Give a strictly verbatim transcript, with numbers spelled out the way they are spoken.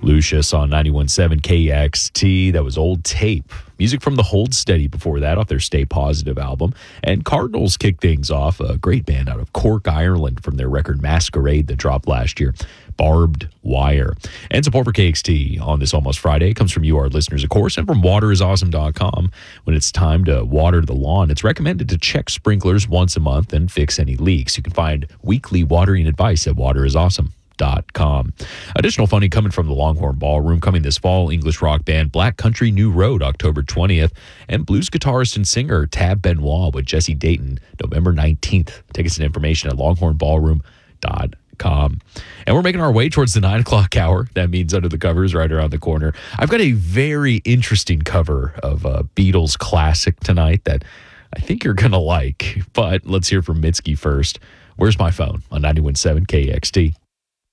Lucius on ninety-one point seven K X T. That was Old Tape. Music from the Hold Steady before that off their Stay Positive album. And Cardinals kicked things off, a great band out of Cork, Ireland, from their record Masquerade that dropped last year. Barbed Wire. And support for K X T on this Almost Friday comes from you, our listeners, of course, and from water is awesome dot com. When it's time to water the lawn, it's recommended to check sprinklers once a month and fix any leaks. You can find weekly watering advice at water is awesome dot com. Additional funding coming from the Longhorn Ballroom coming this fall. English rock band Black Country New Road, October twentieth, and blues guitarist and singer Tab Benoit with Jesse Dayton, November nineteenth. Tickets and information at longhorn ballroom dot com. And we're making our way towards the nine o'clock hour. That means Under the Covers right around the corner. I've got a very interesting cover of a Beatles classic tonight that I think you're going to like. But let's hear from Mitski first. Where's My Phone on ninety-one point seven K X T.